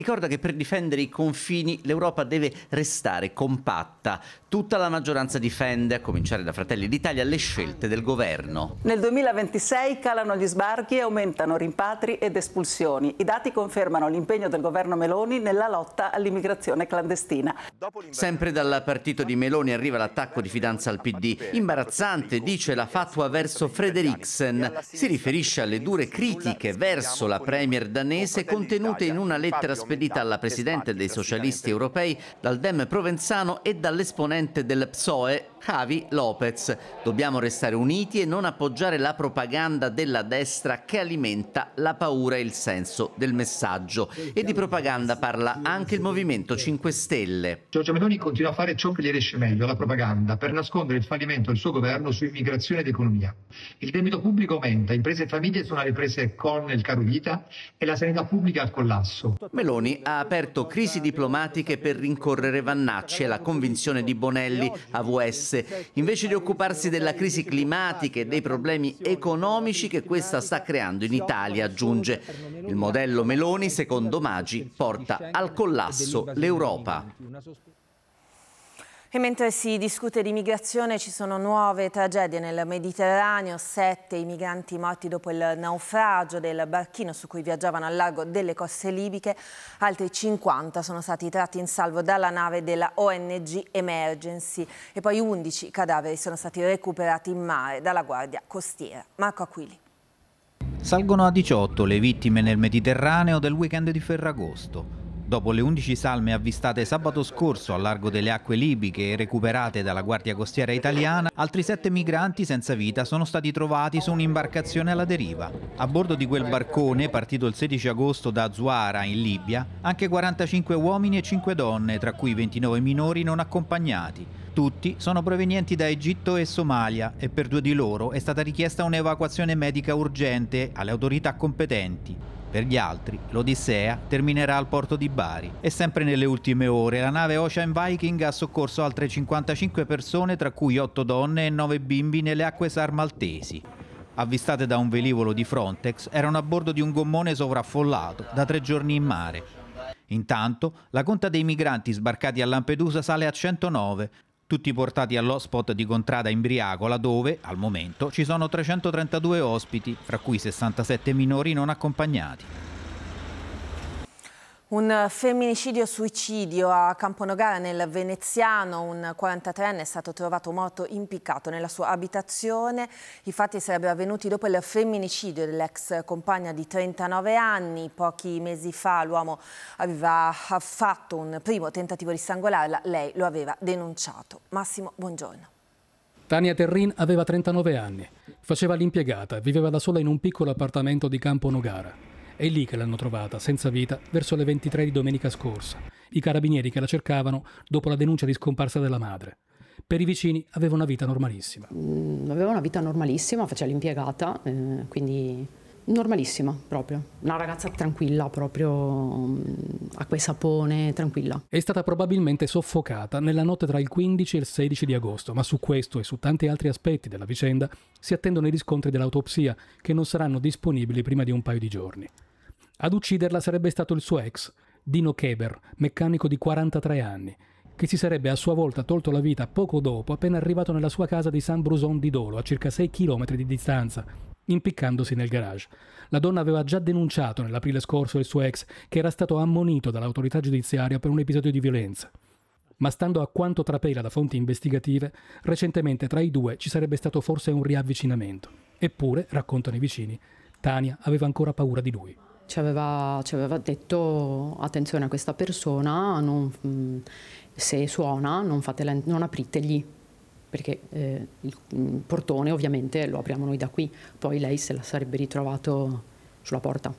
Ricorda che per difendere i confini l'Europa deve restare compatta. Tutta la maggioranza difende, a cominciare da Fratelli d'Italia, le scelte del governo. Nel 2026 calano gli sbarchi e aumentano rimpatri ed espulsioni. I dati confermano l'impegno del governo Meloni nella lotta all'immigrazione clandestina. Sempre dal partito di Meloni arriva l'attacco di fidanza al PD. Imbarazzante, dice la fatua verso Frederiksen. Si riferisce alle dure critiche verso la premier danese contenute in una lettera spedita alla presidente dei socialisti europei dal Dem provenzano e dall'esponente del PSOE Javi Lopez. Dobbiamo restare uniti e non appoggiare la propaganda della destra che alimenta la paura e il senso del messaggio. E di propaganda parla anche il Movimento 5 Stelle. Giorgia Meloni continua a fare ciò che gli riesce meglio, la propaganda, per nascondere il fallimento del suo governo su immigrazione ed economia. Il debito pubblico aumenta, imprese e famiglie sono alle prese con il caro vita e la sanità pubblica al collasso. Meloni ha aperto crisi diplomatiche per rincorrere Vannacci e la convinzione di Bonelli, AVS. Invece di occuparsi della crisi climatica e dei problemi economici che questa sta creando in Italia, aggiunge. Il modello Meloni, secondo Maggi, porta al collasso l'Europa. E mentre si discute di migrazione ci sono nuove tragedie nel Mediterraneo, 7 i migranti morti dopo il naufragio del barchino su cui viaggiavano al largo delle coste libiche, altri 50 sono stati tratti in salvo dalla nave della ONG Emergency e poi 11 cadaveri sono stati recuperati in mare dalla Guardia Costiera. Marco Aquili. Salgono a 18 le vittime nel Mediterraneo del weekend di Ferragosto. Dopo le 11 salme avvistate sabato scorso al largo delle acque libiche e recuperate dalla Guardia Costiera italiana, altri 7 migranti senza vita sono stati trovati su un'imbarcazione alla deriva. A bordo di quel barcone, partito il 16 agosto da Zuara in Libia, anche 45 uomini e 5 donne, tra cui 29 minori non accompagnati. Tutti sono provenienti da Egitto e Somalia e per 2 di loro è stata richiesta un'evacuazione medica urgente alle autorità competenti. Per gli altri, l'Odissea terminerà al porto di Bari. E sempre nelle ultime ore, la nave Ocean Viking ha soccorso altre 55 persone, tra cui 8 donne e 9 bimbi nelle acque SAR maltesi. Avvistate da un velivolo di Frontex, erano a bordo di un gommone sovraffollato, da 3 giorni in mare. Intanto, la conta dei migranti sbarcati a Lampedusa sale a 109, tutti portati all'hotspot di Contrada in Briagola dove, al momento, ci sono 332 ospiti, fra cui 67 minori non accompagnati. Un femminicidio-suicidio a Camponogara nel Veneziano, un 43enne è stato trovato morto impiccato nella sua abitazione. I fatti sarebbero avvenuti dopo il femminicidio dell'ex compagna di 39 anni. Pochi mesi fa l'uomo aveva fatto un primo tentativo di strangolarla, lei lo aveva denunciato. Massimo, buongiorno. Tania Terrin aveva 39 anni, faceva l'impiegata, viveva da sola in un piccolo appartamento di Camponogara. È lì che l'hanno trovata, senza vita, verso le 23 di domenica scorsa. I carabinieri che la cercavano dopo la denuncia di scomparsa della madre. Per i vicini aveva una vita normalissima. Aveva una vita normalissima, faceva l'impiegata, quindi normalissima proprio. Una ragazza tranquilla, proprio acqua e sapone, tranquilla. È stata probabilmente soffocata nella notte tra il 15 e il 16 di agosto, ma su questo e su tanti altri aspetti della vicenda si attendono i riscontri dell'autopsia che non saranno disponibili prima di un paio di giorni. Ad ucciderla sarebbe stato il suo ex, Dino Keber, meccanico di 43 anni, che si sarebbe a sua volta tolto la vita poco dopo, appena arrivato nella sua casa di San Bruson di Dolo, a circa 6 km di distanza, impiccandosi nel garage. La donna aveva già denunciato nell'aprile scorso il suo ex, che era stato ammonito dall'autorità giudiziaria per un episodio di violenza. Ma stando a quanto trapela da fonti investigative, recentemente tra i due ci sarebbe stato forse un riavvicinamento. Eppure, raccontano i vicini, Tania aveva ancora paura di lui. Ci aveva detto attenzione a questa persona, se suona non apritegli, perché il portone ovviamente lo apriamo noi da qui, poi lei se la sarebbe ritrovato sulla porta.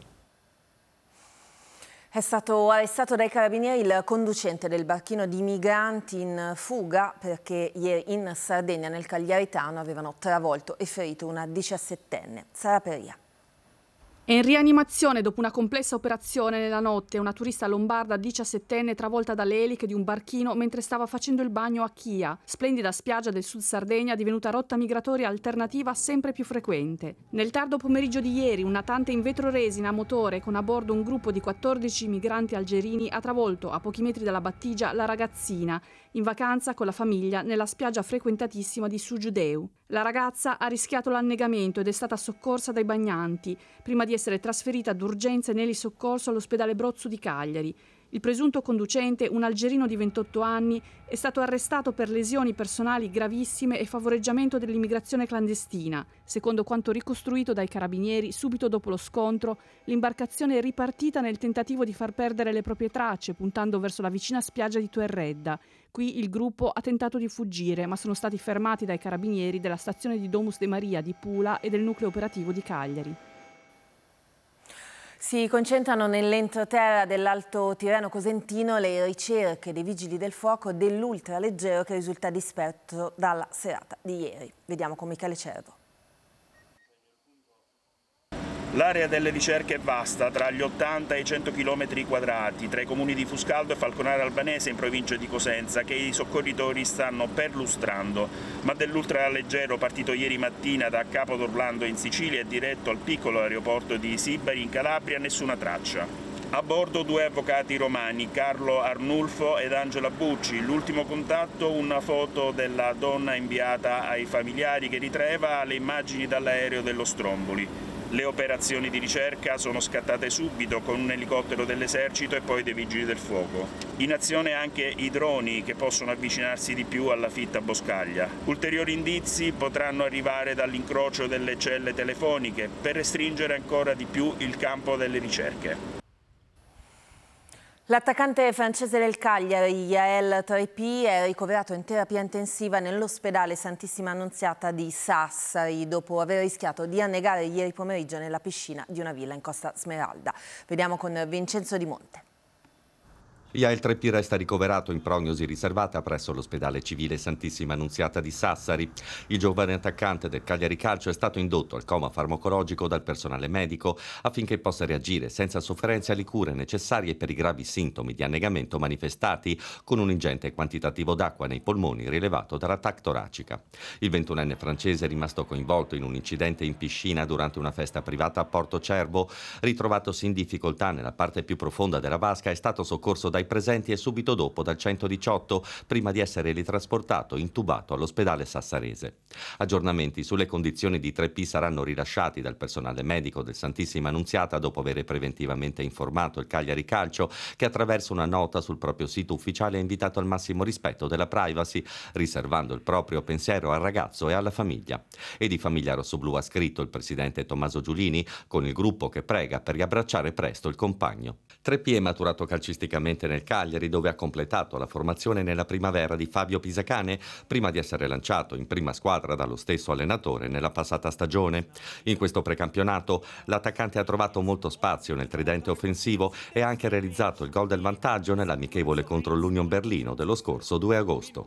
È stato arrestato dai carabinieri il conducente del barchino di migranti in fuga perché ieri in Sardegna, nel Cagliaritano, avevano travolto e ferito una 17enne. Sara Peria. È in rianimazione dopo una complessa operazione nella notte una turista lombarda 17enne travolta dalle eliche di un barchino mentre stava facendo il bagno a Chia, splendida spiaggia del sud Sardegna divenuta rotta migratoria alternativa sempre più frequente. Nel tardo pomeriggio di ieri un natante in vetroresina a motore con a bordo un gruppo di 14 migranti algerini ha travolto a pochi metri dalla battigia la ragazzina, in vacanza con la famiglia nella spiaggia frequentatissima di Sugiudeu. La ragazza ha rischiato l'annegamento ed è stata soccorsa dai bagnanti, prima di essere trasferita d'urgenza in elisoccorso all'ospedale Brozzu di Cagliari. Il presunto conducente, un algerino di 28 anni, è stato arrestato per lesioni personali gravissime e favoreggiamento dell'immigrazione clandestina. Secondo quanto ricostruito dai carabinieri, subito dopo lo scontro, l'imbarcazione è ripartita nel tentativo di far perdere le proprie tracce, puntando verso la vicina spiaggia di Tuerredda. Qui il gruppo ha tentato di fuggire, ma sono stati fermati dai carabinieri della stazione di Domus de Maria di Pula e del nucleo operativo di Cagliari. Si concentrano nell'entroterra dell'Alto Tirreno Cosentino le ricerche dei vigili del fuoco dell'ultraleggero che risulta disperso dalla serata di ieri. Vediamo con Michele Cervo. L'area delle ricerche è vasta, tra gli 80 e i 100 km quadrati, tra i comuni di Fuscaldo e Falconara Albanese in provincia di Cosenza, che i soccorritori stanno perlustrando. Ma dell'ultraleggero partito ieri mattina da Capo d'Orlando in Sicilia e diretto al piccolo aeroporto di Sibari in Calabria nessuna traccia. A bordo 2 avvocati romani, Carlo Arnulfo ed Angela Bucci. L'ultimo contatto, una foto della donna inviata ai familiari che ritraeva le immagini dall'aereo dello Stromboli. Le operazioni di ricerca sono scattate subito con un elicottero dell'esercito e poi dei vigili del fuoco. In azione anche i droni che possono avvicinarsi di più alla fitta boscaglia. Ulteriori indizi potranno arrivare dall'incrocio delle celle telefoniche per restringere ancora di più il campo delle ricerche. L'attaccante francese del Cagliari, Yael Trepy, è ricoverato in terapia intensiva nell'ospedale Santissima Annunziata di Sassari dopo aver rischiato di annegare ieri pomeriggio nella piscina di una villa in Costa Smeralda. Vediamo con Vincenzo Di Monte. Yael Trepy resta ricoverato in prognosi riservata presso l'ospedale civile Santissima Annunziata di Sassari. Il giovane attaccante del Cagliari Calcio è stato indotto al coma farmacologico dal personale medico affinché possa reagire senza sofferenze alle cure necessarie per i gravi sintomi di annegamento manifestati con un ingente quantitativo d'acqua nei polmoni rilevato dalla TAC toracica. Il 21enne francese è rimasto coinvolto in un incidente in piscina durante una festa privata a Porto Cervo. Ritrovatosi in difficoltà nella parte più profonda della vasca, è stato soccorso dai presenti e subito dopo dal 118 prima di essere ritrasportato intubato all'ospedale sassarese. Aggiornamenti sulle condizioni di Trepy saranno rilasciati dal personale medico del Santissima Annunziata dopo aver preventivamente informato il Cagliari Calcio, che attraverso una nota sul proprio sito ufficiale ha invitato al massimo rispetto della privacy, riservando il proprio pensiero al ragazzo e alla famiglia. E di Famiglia Rossoblu ha scritto il presidente Tommaso Giulini, con il gruppo che prega per riabbracciare presto il compagno. Trepy è maturato calcisticamente nel Cagliari, dove ha completato la formazione nella primavera di Fabio Pisacane, prima di essere lanciato in prima squadra dallo stesso allenatore nella passata stagione. In questo precampionato l'attaccante ha trovato molto spazio nel tridente offensivo e ha anche realizzato il gol del vantaggio nell'amichevole contro l'Union Berlino dello scorso 2 agosto.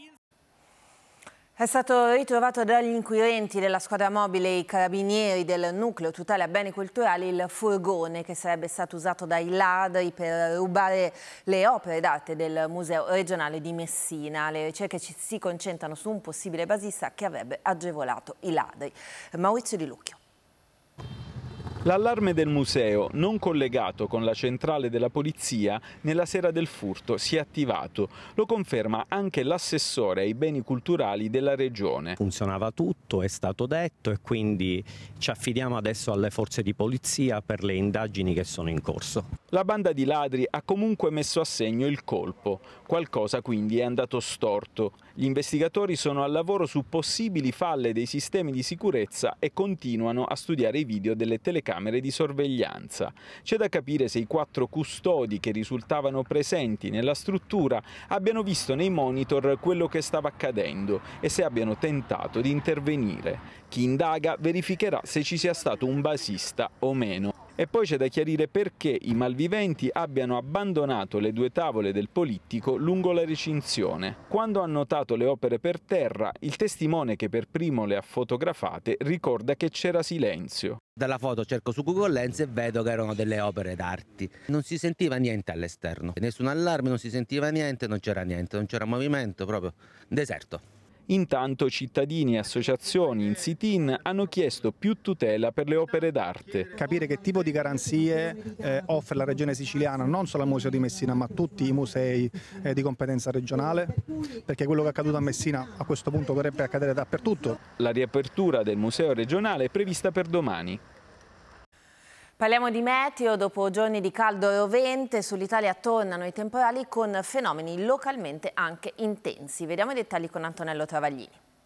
È stato ritrovato dagli inquirenti della squadra mobile e i carabinieri del nucleo tutela beni culturali il furgone che sarebbe stato usato dai ladri per rubare le opere d'arte del Museo regionale di Messina. Le ricerche si concentrano su un possibile basista che avrebbe agevolato i ladri. Maurizio Di Lucchio. L'allarme del museo, non collegato con la centrale della polizia, nella sera del furto si è attivato. Lo conferma anche l'assessore ai beni culturali della regione. Funzionava tutto, è stato detto, e quindi ci affidiamo adesso alle forze di polizia per le indagini che sono in corso. La banda di ladri ha comunque messo a segno il colpo. Qualcosa quindi è andato storto. Gli investigatori sono al lavoro su possibili falle dei sistemi di sicurezza e continuano a studiare i video delle telecamere di sorveglianza. C'è da capire se i 4 custodi che risultavano presenti nella struttura abbiano visto nei monitor quello che stava accadendo e se abbiano tentato di intervenire. Chi indaga verificherà se ci sia stato un basista o meno. E poi c'è da chiarire perché i malviventi abbiano abbandonato le 2 tavole del polittico lungo la recinzione. Quando hanno notato le opere per terra, il testimone che per primo le ha fotografate ricorda che c'era silenzio. Dalla foto cerco su Google Lens e vedo che erano delle opere d'arte. Non si sentiva niente all'esterno, nessun allarme, non si sentiva niente, non c'era movimento, proprio deserto. Intanto cittadini e associazioni in sit-in hanno chiesto più tutela per le opere d'arte. Capire che tipo di garanzie offre la regione siciliana, non solo al Museo di Messina ma a tutti i musei di competenza regionale, perché quello che è accaduto a Messina a questo punto dovrebbe accadere dappertutto. La riapertura del museo regionale è prevista per domani. Parliamo di meteo. Dopo giorni di caldo rovente, sull'Italia tornano i temporali con fenomeni localmente anche intensi. Vediamo i dettagli con Antonello Travaglini.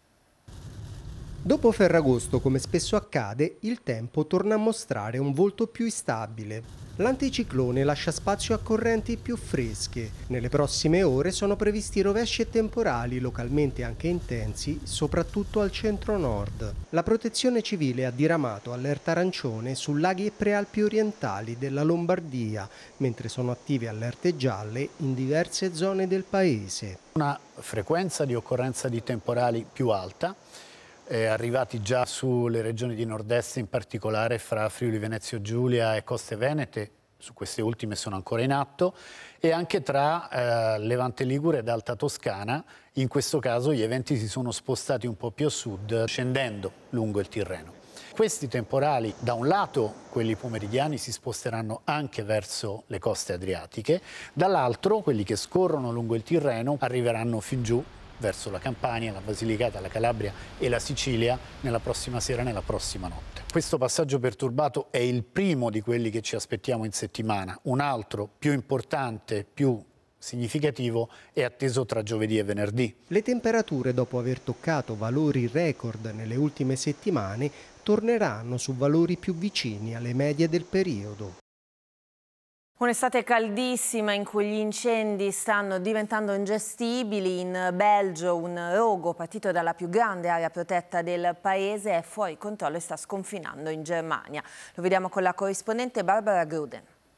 Dopo Ferragosto, come spesso accade, il tempo torna a mostrare un volto più instabile. L'anticiclone lascia spazio a correnti più fresche. Nelle prossime ore sono previsti rovesci e temporali localmente anche intensi, soprattutto al centro-nord. La Protezione Civile ha diramato allerta arancione su laghi e prealpi orientali della Lombardia, mentre sono attive allerte gialle in diverse zone del paese. Una frequenza di occorrenza di temporali più alta, arrivati già sulle regioni di nord-est, in particolare fra Friuli Venezia Giulia e Coste Venete, su queste ultime sono ancora in atto, e anche tra Levante Ligure ed Alta Toscana. In questo caso gli eventi si sono spostati un po' più a sud, scendendo lungo il Tirreno. Questi temporali, da un lato quelli pomeridiani, si sposteranno anche verso le coste adriatiche, dall'altro quelli che scorrono lungo il Tirreno arriveranno fin giù verso la Campania, la Basilicata, la Calabria e la Sicilia nella prossima sera e nella prossima notte. Questo passaggio perturbato è il primo di quelli che ci aspettiamo in settimana. Un altro più importante, più significativo, è atteso tra giovedì e venerdì. Le temperature, dopo aver toccato valori record nelle ultime settimane, torneranno su valori più vicini alle medie del periodo. Un'estate caldissima in cui gli incendi stanno diventando ingestibili. In Belgio un rogo partito dalla più grande area protetta del paese è fuori controllo e sta sconfinando in Germania. Lo vediamo con la corrispondente Barbara Gruden.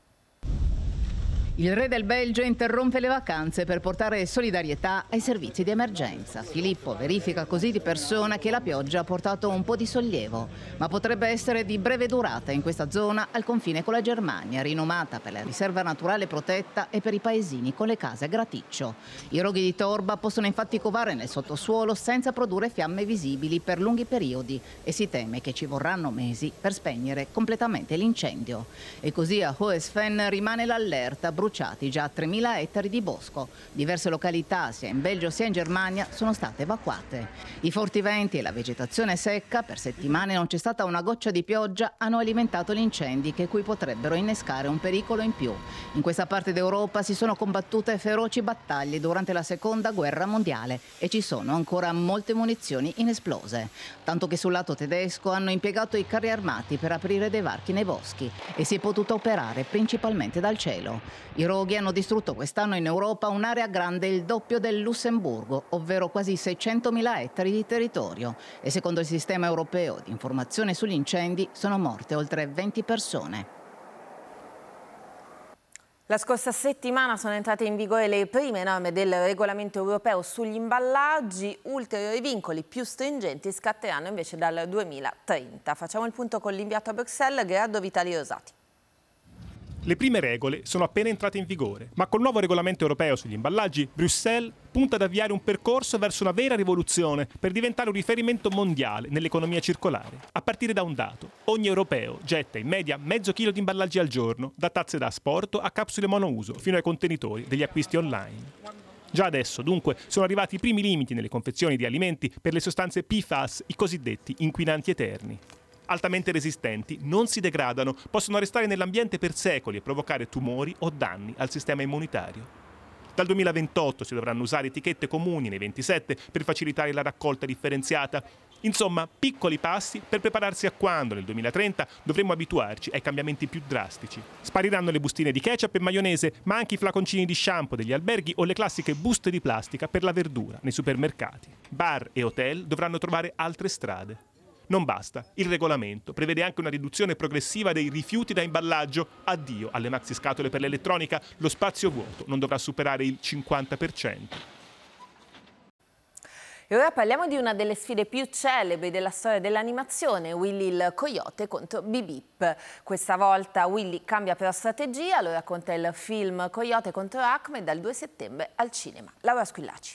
Il re del Belgio interrompe le vacanze per portare solidarietà ai servizi di emergenza. Filippo verifica così di persona che la pioggia ha portato un po' di sollievo, ma potrebbe essere di breve durata in questa zona al confine con la Germania, rinomata per la riserva naturale protetta e per i paesini con le case a graticcio. I roghi di torba possono infatti covare nel sottosuolo senza produrre fiamme visibili per lunghi periodi e si teme che ci vorranno mesi per spegnere completamente l'incendio. E così a Hoesfen rimane l'allerta, bruciati già 3.000 ettari di bosco. Diverse località, sia in Belgio sia in Germania, sono state evacuate. I forti venti e la vegetazione secca, per settimane non c'è stata una goccia di pioggia, hanno alimentato gli incendi che qui potrebbero innescare un pericolo in più. In questa parte d'Europa si sono combattute feroci battaglie durante la Seconda Guerra Mondiale e ci sono ancora molte munizioni inesplose. Tanto che sul lato tedesco hanno impiegato i carri armati per aprire dei varchi nei boschi e si è potuto operare principalmente dal cielo. I roghi hanno distrutto quest'anno in Europa un'area grande il doppio del Lussemburgo, ovvero quasi 600.000 ettari di territorio. E secondo il sistema europeo di informazione sugli incendi sono morte oltre 20 persone. La scorsa settimana sono entrate in vigore le prime norme del regolamento europeo sugli imballaggi. Ulteriori vincoli più stringenti scatteranno invece dal 2030. Facciamo il punto con l'inviato a Bruxelles, Gerardo Vitali Rosati. Le prime regole sono appena entrate in vigore, ma col nuovo regolamento europeo sugli imballaggi, Bruxelles punta ad avviare un percorso verso una vera rivoluzione per diventare un riferimento mondiale nell'economia circolare. A partire da un dato: ogni europeo getta in media mezzo chilo di imballaggi al giorno, da tazze da asporto a capsule monouso, fino ai contenitori degli acquisti online. Già adesso, dunque, sono arrivati i primi limiti nelle confezioni di alimenti per le sostanze PFAS, i cosiddetti inquinanti eterni. Altamente resistenti, non si degradano, possono restare nell'ambiente per secoli e provocare tumori o danni al sistema immunitario. Dal 2028 si dovranno usare etichette comuni nei 27 per facilitare la raccolta differenziata. Insomma, piccoli passi per prepararsi a quando, nel 2030, dovremo abituarci ai cambiamenti più drastici. Spariranno le bustine di ketchup e maionese, ma anche i flaconcini di shampoo degli alberghi o le classiche buste di plastica per la verdura nei supermercati. Bar e hotel dovranno trovare altre strade. Non basta, il regolamento prevede anche una riduzione progressiva dei rifiuti da imballaggio. Addio alle maxi scatole per l'elettronica, lo spazio vuoto non dovrà superare il 50%. E ora parliamo di una delle sfide più celebri della storia dell'animazione, Willy il Coyote contro Bip Bip. Questa volta Willy cambia però strategia, lo racconta il film Coyote contro Acme dal 2 settembre al cinema. Laura Squillaci.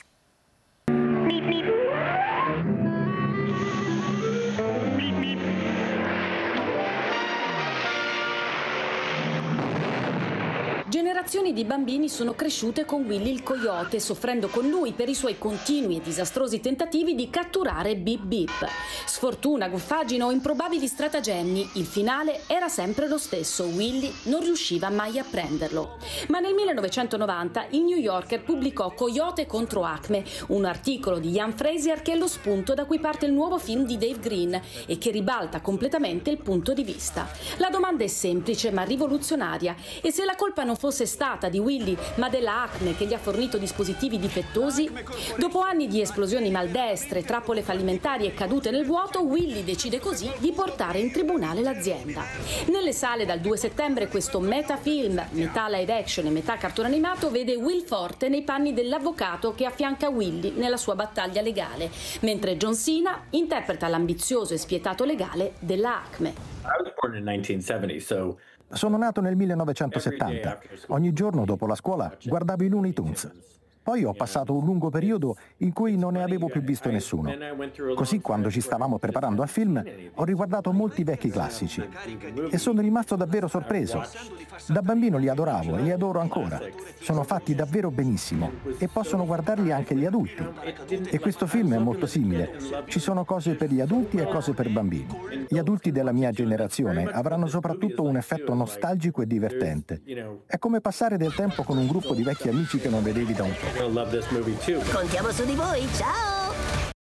Generazioni di bambini sono cresciute con Willy il Coyote, soffrendo con lui per i suoi continui e disastrosi tentativi di catturare Bip Bip. Sfortuna, goffaggine o improbabili stratagemmi, il finale era sempre lo stesso: Willy non riusciva mai a prenderlo. Ma nel 1990 il New Yorker pubblicò Coyote contro Acme, un articolo di Ian Frazier che è lo spunto da cui parte il nuovo film di Dave Green e che ribalta completamente il punto di vista. La domanda è semplice ma rivoluzionaria: e se la colpa non fosse stata di Willy ma della Acme che gli ha fornito dispositivi difettosi? Dopo anni di esplosioni maldestre, trappole fallimentari e cadute nel vuoto, Willy decide così di portare in tribunale l'azienda. Nelle sale dal 2 settembre questo metafilm, metà live action e metà cartone animato, vede Will Forte nei panni dell'avvocato che affianca Willy nella sua battaglia legale, mentre John Cena interpreta l'ambizioso e spietato legale della Acme. I was born in 1970, so sono nato nel 1970. Ogni giorno dopo la scuola guardavo i Looney Tunes. Poi ho passato un lungo periodo in cui non ne avevo più visto nessuno. Così, quando ci stavamo preparando al film, ho riguardato molti vecchi classici e sono rimasto davvero sorpreso. Da bambino li adoravo e li adoro ancora. Sono fatti davvero benissimo e possono guardarli anche gli adulti. E questo film è molto simile. Ci sono cose per gli adulti e cose per bambini. Gli adulti della mia generazione avranno soprattutto un effetto nostalgico e divertente. È come passare del tempo con un gruppo di vecchi amici che non vedevi da un po'. Contiamo su di voi, ciao!